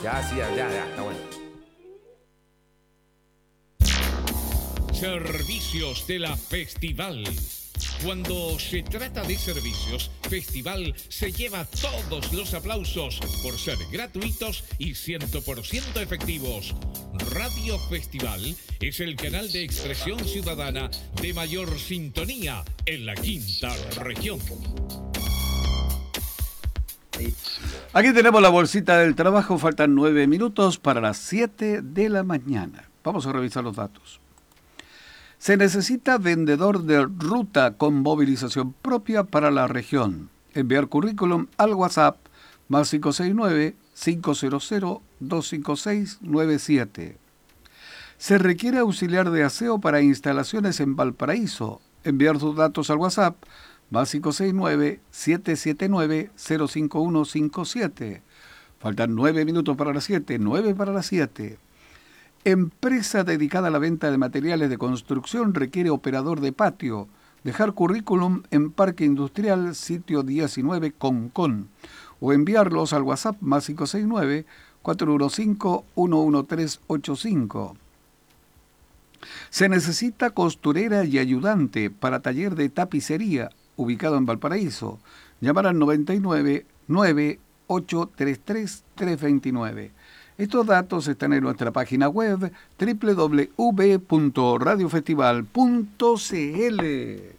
Ya, sí, ya, está bueno. Servicios de la Festival. Cuando se trata de servicios, Festival se lleva todos los aplausos por ser gratuitos y 100% efectivos. Radio Festival es el canal de expresión ciudadana de mayor sintonía en la quinta región. Aquí tenemos la bolsita del trabajo, faltan 9 minutos para las 7 de la mañana. Vamos a revisar los datos. Se necesita vendedor de ruta con movilización propia para la región. Enviar currículum al WhatsApp más 569-500-25697. Se requiere auxiliar de aseo para instalaciones en Valparaíso. Enviar sus datos al WhatsApp más 569-779-05157. Faltan 9 minutos para las 7, 9 para las 7. Empresa dedicada a la venta de materiales de construcción requiere operador de patio. Dejar currículum en Parque Industrial, sitio 19 Concón. O enviarlos al WhatsApp más 569-415-11385. Se necesita costurera y ayudante para taller de tapicería, ubicado en Valparaíso. Llamar al 99 9833 329. Estos datos están en nuestra página web www.radiofestival.cl.